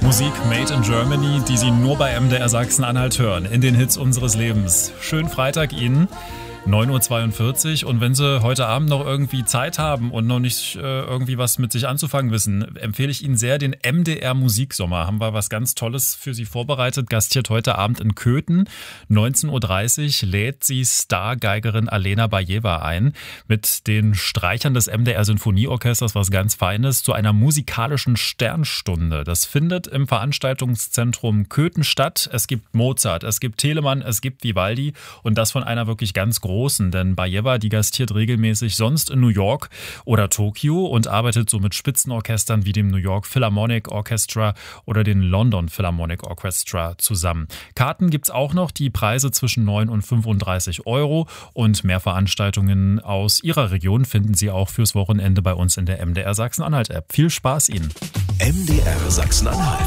Musik made in Germany, die Sie nur bei MDR Sachsen-Anhalt hören, in den Hits unseres Lebens. Schönen Freitag Ihnen. 9.42 Uhr und wenn Sie heute Abend noch irgendwie Zeit haben und noch nicht irgendwie was mit sich anzufangen wissen, empfehle ich Ihnen sehr den MDR Musiksommer. Haben wir was ganz Tolles für Sie vorbereitet. Gastiert heute Abend in Köthen. 19.30 Uhr lädt sie Stargeigerin Alena Bajeva ein mit den Streichern des MDR Sinfonieorchesters, was ganz Feines, zu einer musikalischen Sternstunde. Das findet im Veranstaltungszentrum Köthen statt. Es gibt Mozart, es gibt Telemann, es gibt Vivaldi und das von einer wirklich ganz großen, denn Bajeva, die gastiert regelmäßig sonst in New York oder Tokio und arbeitet so mit Spitzenorchestern wie dem New York Philharmonic Orchestra oder den London Philharmonic Orchestra zusammen. Karten gibt's auch noch, die Preise zwischen 9 und 35 Euro und mehr Veranstaltungen aus Ihrer Region finden Sie auch fürs Wochenende bei uns in der MDR Sachsen-Anhalt App. Viel Spaß Ihnen! MDR Sachsen-Anhalt.